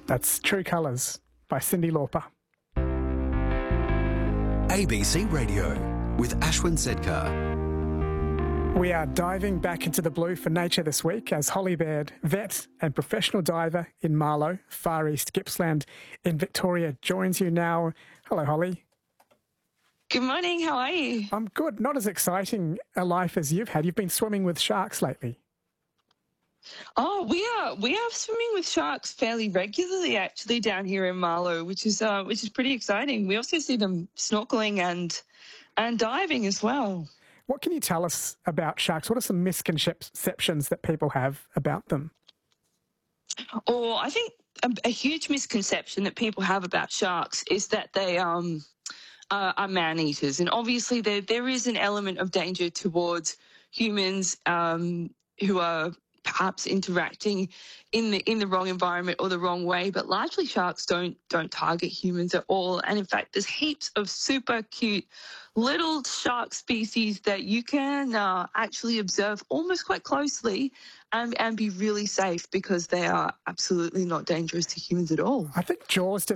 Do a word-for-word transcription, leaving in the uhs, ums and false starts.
That's True Colours by Cyndi Lauper. A B C Radio with Ashwin Sedkar. We are diving back into the blue for nature this week as Holly Baird, vet and professional diver in Marlow, Far East Gippsland in Victoria, joins you now. Hello, Holly. Good morning. How are you? I'm good. Not as exciting a life as you've had. You've been swimming with sharks lately. Oh, we are we are swimming with sharks fairly regularly, actually, down here in Marlow, which is uh, which is pretty exciting. We also see them snorkeling and and diving as well. What can you tell us about sharks? What are some misconceptions that people have about them? Or I think a, a huge misconception that people have about sharks is that they um are, are man-eaters, and obviously there there is an element of danger towards humans um, who are perhaps interacting in the in the wrong environment or the wrong way, but largely sharks don't don't target humans at all. And in fact, there's heaps of super cute little shark species that you can uh, actually observe almost quite closely and, and be really safe because they are absolutely not dangerous to humans at all. I think Jaws did